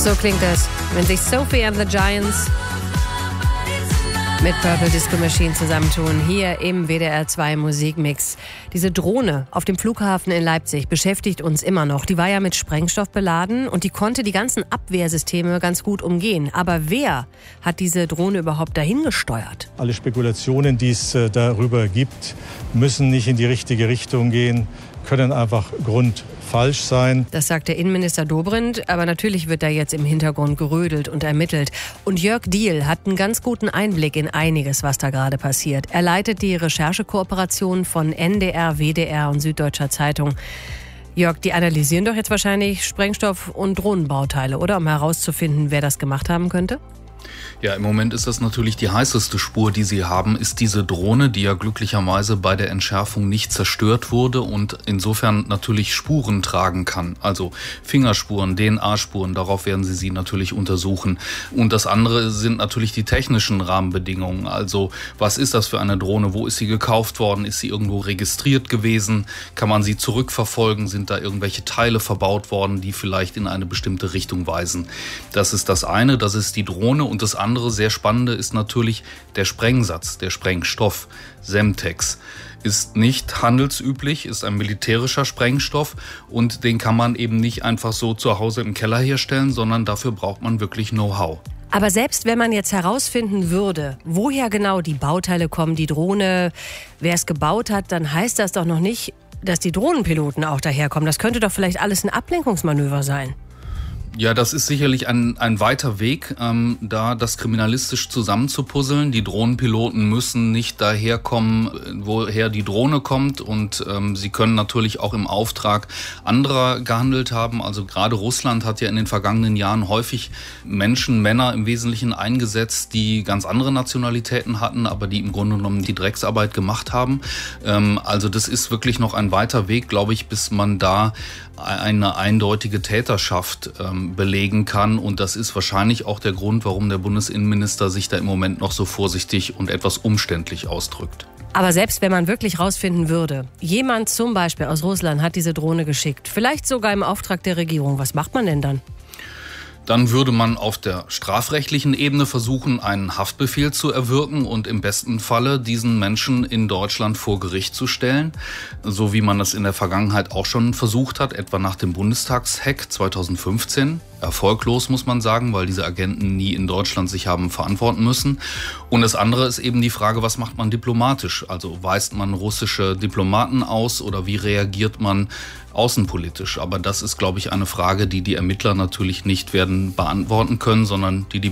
So klingt das, wenn sich Sophie and the Giants mit Purple Disco Machine zusammentun, hier im WDR 2 Musikmix. Diese Drohne auf dem Flughafen in Leipzig beschäftigt uns immer noch. Die war ja mit Sprengstoff beladen und die konnte die ganzen Abwehrsysteme ganz gut umgehen. Aber wer hat diese Drohne überhaupt dahin gesteuert? Alle Spekulationen, die es darüber gibt, müssen nicht in die richtige Richtung gehen, können einfach grundfalsch sein. Das sagt der Innenminister Dobrindt, aber natürlich wird da jetzt im Hintergrund gerödelt und ermittelt. Und Jörg Diehl hat einen ganz guten Einblick in einiges, was da gerade passiert. Er leitet die Recherchekooperation von NDR, WDR und Süddeutscher Zeitung. Jörg, die analysieren doch jetzt wahrscheinlich Sprengstoff- und Drohnenbauteile, oder? Um herauszufinden, wer das gemacht haben könnte? Ja, im Moment ist das natürlich die heißeste Spur, die sie haben, ist diese Drohne, die ja glücklicherweise bei der Entschärfung nicht zerstört wurde und insofern natürlich Spuren tragen kann. Also Fingerspuren, DNA-Spuren, darauf werden sie natürlich untersuchen. Und das andere sind natürlich die technischen Rahmenbedingungen. Also was ist das für eine Drohne? Wo ist sie gekauft worden? Ist sie irgendwo registriert gewesen? Kann man sie zurückverfolgen? Sind da irgendwelche Teile verbaut worden, die vielleicht in eine bestimmte Richtung weisen? Das ist das eine, das ist die Drohne. Und das andere, sehr spannende, ist natürlich der Sprengsatz, der Sprengstoff. Semtex ist nicht handelsüblich, ist ein militärischer Sprengstoff und den kann man eben nicht einfach so zu Hause im Keller herstellen, sondern dafür braucht man wirklich Know-how. Aber selbst wenn man jetzt herausfinden würde, woher genau die Bauteile kommen, die Drohne, wer es gebaut hat, dann heißt das doch noch nicht, dass die Drohnenpiloten auch daherkommen. Das könnte doch vielleicht alles ein Ablenkungsmanöver sein. Ja, das ist sicherlich ein weiter Weg, da das kriminalistisch zusammenzupuzzeln. Die Drohnenpiloten müssen nicht daherkommen, woher die Drohne kommt und sie können natürlich auch im Auftrag anderer gehandelt haben. Also gerade Russland hat ja in den vergangenen Jahren häufig Menschen, Männer im Wesentlichen eingesetzt, die ganz andere Nationalitäten hatten, aber die im Grunde genommen die Drecksarbeit gemacht haben. Also das ist wirklich noch ein weiter Weg, glaube ich, bis man da eine eindeutige Täterschaft belegen kann. Und das ist wahrscheinlich auch der Grund, warum der Bundesinnenminister sich da im Moment noch so vorsichtig und etwas umständlich ausdrückt. Aber selbst wenn man wirklich rausfinden würde, jemand zum Beispiel aus Russland hat diese Drohne geschickt, vielleicht sogar im Auftrag der Regierung, was macht man denn dann? Dann würde man auf der strafrechtlichen Ebene versuchen, einen Haftbefehl zu erwirken und im besten Falle diesen Menschen in Deutschland vor Gericht zu stellen, so wie man das in der Vergangenheit auch schon versucht hat, etwa nach dem Bundestagshack 2015. Erfolglos, muss man sagen, weil diese Agenten nie in Deutschland sich haben verantworten müssen. Und das andere ist eben die Frage, was macht man diplomatisch? Also weist man russische Diplomaten aus oder wie reagiert man außenpolitisch? Aber das ist, glaube ich, eine Frage, die die Ermittler natürlich nicht werden beantworten können, sondern die